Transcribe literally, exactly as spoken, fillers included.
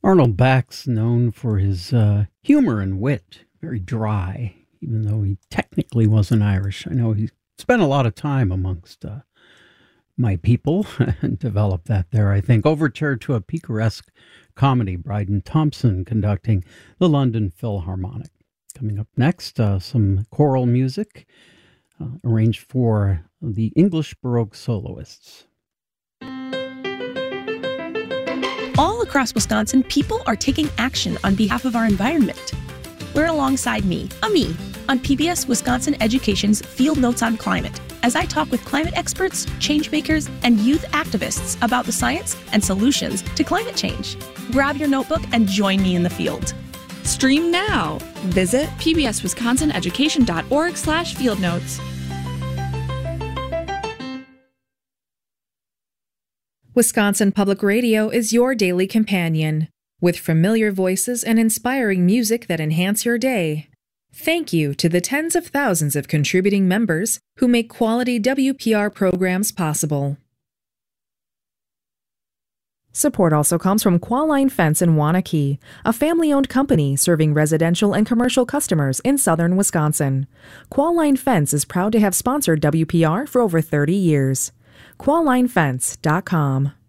Arnold Bax, known for his uh, humor and wit, very dry, even though he technically wasn't Irish. I know he spent a lot of time amongst uh, my people and developed that there, I think. Overture to a picaresque comedy, Bryden Thompson conducting the London Philharmonic. Coming up next, uh, some choral music uh, arranged for the English Baroque soloists. All across Wisconsin, people are taking action on behalf of our environment. Learn alongside me, Ami, on P B S Wisconsin Education's Field Notes on Climate, as I talk with climate experts, change makers, and youth activists about the science and solutions to climate change. Grab your notebook and join me in the field. Stream now. Visit pbswisconsineducation.org slash field notes. Wisconsin Public Radio is your daily companion, with familiar voices and inspiring music that enhance your day. Thank you to the tens of thousands of contributing members who make quality W P R programs possible. Support also comes from Qualline Fence in Waunakee, a family-owned company serving residential and commercial customers in southern Wisconsin. Qualline Fence is proud to have sponsored W P R for over thirty years. qualline fence dot com